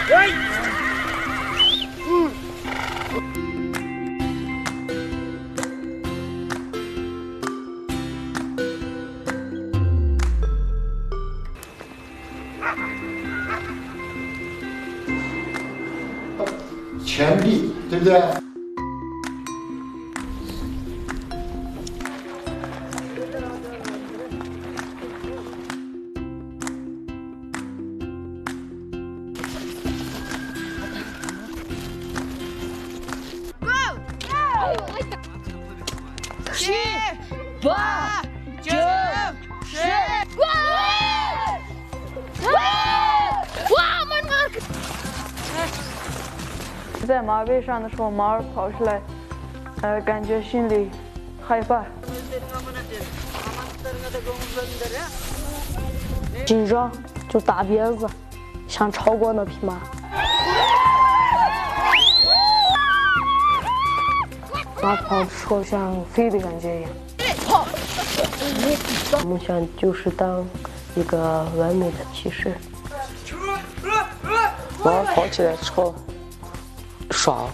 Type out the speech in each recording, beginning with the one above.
前臂，对不对？ 7、8、9、10， 在马背上的时候，马儿跑出来，感觉心里害怕， 紧张，就打别子，想超过那匹马。马跑的时候像飞的感觉一样。梦想就是当一个完美的骑士。 马跑起来之后，爽。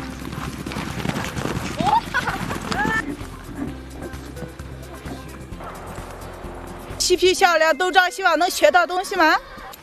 嬉皮笑脸，东张西望，能学到东西吗？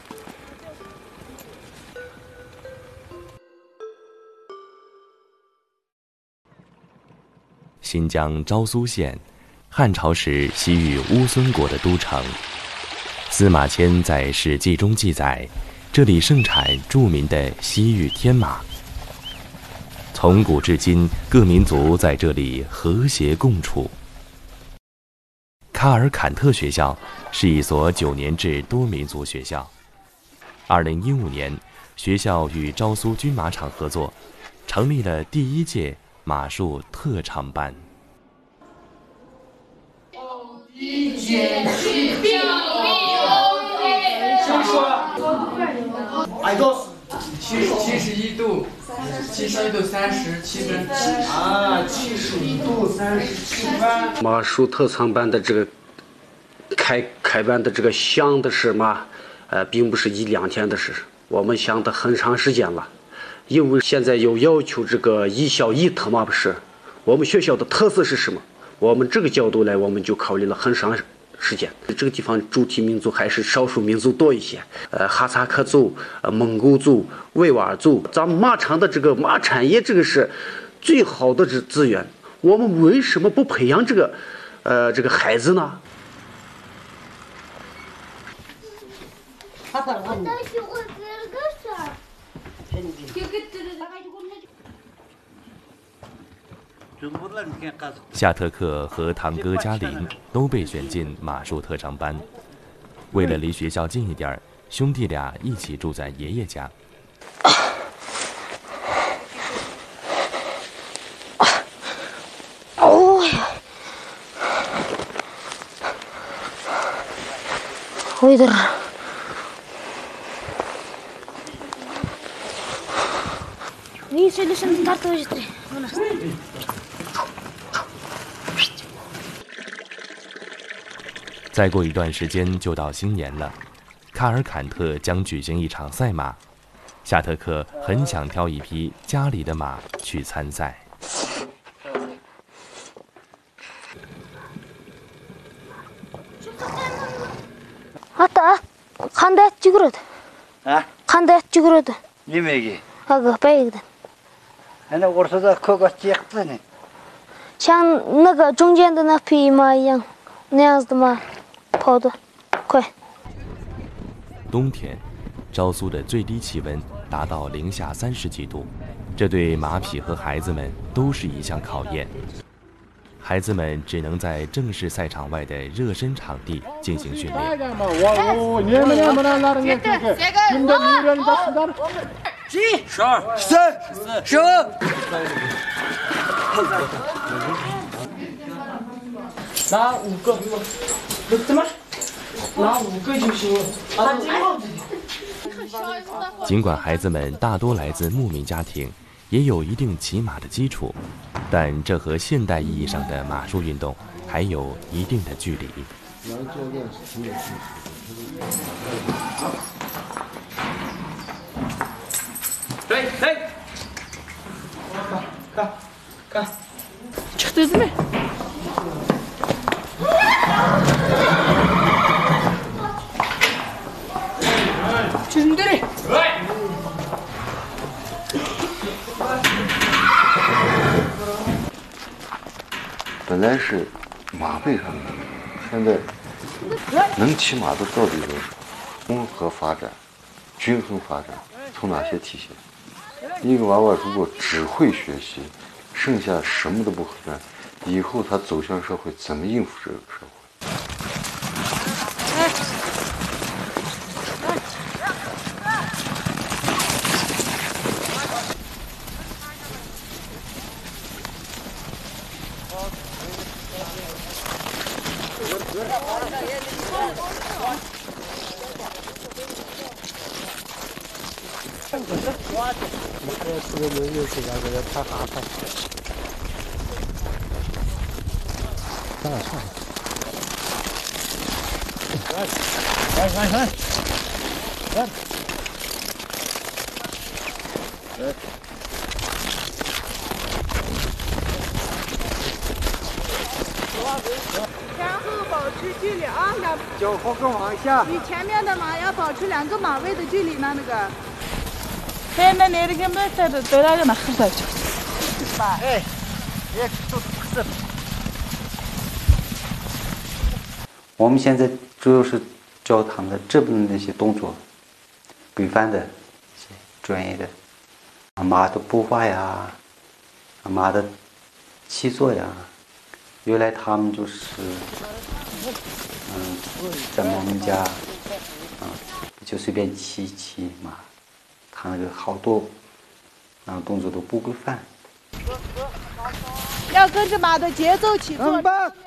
新疆昭苏县，汉朝时西域乌孙国的都城。司马迁在《史记》中记载，这里盛产著名的西域天马。从古至今，各民族在这里和谐共处。卡尔坎特学校是一所9年制多民族学校。2015年，学校与昭苏军马场合作，成立了第1届马术特长班。 71度，71度37分。 啊，71度37分。 马术特长班的这个开班的这个想的是嘛，并不是1、2天的事，我们想的很长时间了。因为现在有要求这个一校一特嘛，不是？我们学校的特色是什么？我们这个角度来，我们就考虑了很长时间。这个地方主体民族还是少数民族多一些，哈萨克族、蒙古族、维吾尔族。咱们马场的这个马产业，这个是最好的资源。我们为什么不培养这个孩子呢？ 夏特克和堂哥加林都被选进马术特长班。为了离学校近一点，兄弟俩一起住在爷爷家。 哦呀！有点。 再过一段时间就到新年了，卡尔坎特将举行一场赛马，夏特克很想挑一匹家里的马去参赛。 Qanday yuguradi? Qanday yuguradi? Nimaga? Bayigida. Ana o'rtada ko'k ot yiqdi ne? 像那个中间的那匹马一样，那样子的马跑得快。 冬天，昭苏的最低气温达到零下30几度，这对马匹和孩子们都是一项考验。孩子们只能在正式赛场外的热身场地进行训练。 拿5个，怎么？拿5个就行了。 尽管孩子们大多来自牧民家庭，也有一定骑马的基础，但这和现代意义上的马术运动还有一定的距离。 来，看， Çıktı değil mi? Çözümleri. 本来是马背上的，现在能骑马的到底都是综合发展、均衡发展，从哪些体现？一个娃娃如果只会学习，剩下什么都不会干，以后他走向社会怎么应付这个社会？ 前后保持距离啊， 脚后跟往下。 与前面的马要保持2个马位的距离呢，那个。 Ben de nereye mesela böyle nakır saçım. 哎，别都是。我们现在主要是教他们的这部分那些动作，规范的、专业的，马的步伐呀，马的起坐呀。原来他们就是，在我们家，就随便骑马。 他那个好多，动作都不规范。 要跟着马的节奏起坐。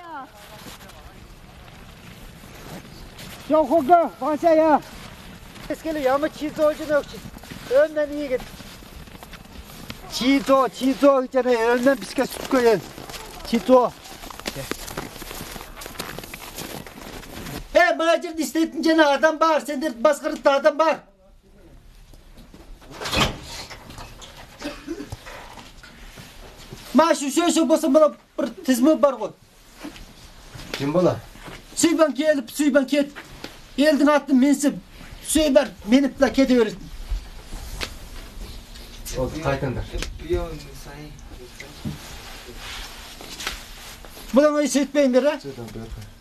脚后跟往下压。这个要么起坐就能，那一个起坐，就那比个个人起坐。Mağacır istetince adam var, sen de baskırıtta adam var. Maaşı şu basın bana bir tizmi var o. Kim bu lan? Suyban gelip suyban ket. Eldin attım mensip. Suyban menip la kediyoruz. O kaytındır. Buna işitmeyin bir ha. Şuradan böyle.